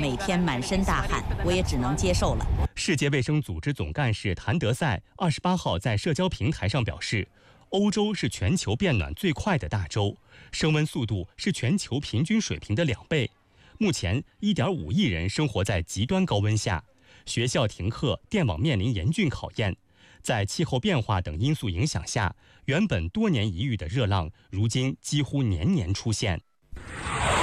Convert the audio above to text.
每天满身大汗，我也只能接受了。 世界卫生组织总干事谭德赛28号在社交平台上表示，欧洲是全球变暖最快的大洲，升温速度是全球平均水平的2倍。目前1.5亿人生活在极端高温下，学校停课，电网面临严峻考验。在气候变化等因素影响下，原本多年一遇的热浪，如今几乎年年出现。